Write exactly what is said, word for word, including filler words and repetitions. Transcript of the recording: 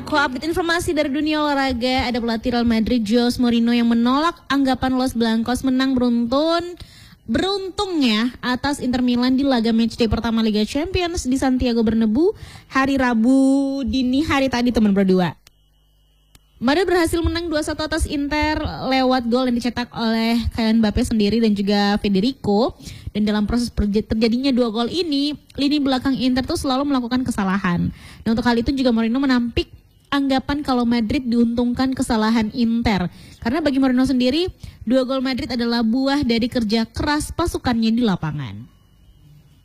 Aku update informasi dari dunia olahraga. Ada pelatih Real Madrid Jose Mourinho yang menolak anggapan Los Blancos menang beruntun beruntungnya atas Inter Milan di laga matchday pertama Liga Champions di Santiago Bernabeu hari Rabu dini hari tadi, teman berdua. Madrid berhasil menang dua satu atas Inter lewat gol yang dicetak oleh Kylian Mbappe sendiri dan juga Federico. Dan dalam proses terjadinya dua gol ini, lini belakang Inter tuh selalu melakukan kesalahan. Nah, untuk hal itu juga Mourinho menampik anggapan kalau Madrid diuntungkan kesalahan Inter. Karena bagi Mourinho sendiri, dua gol Madrid adalah buah dari kerja keras pasukannya di lapangan.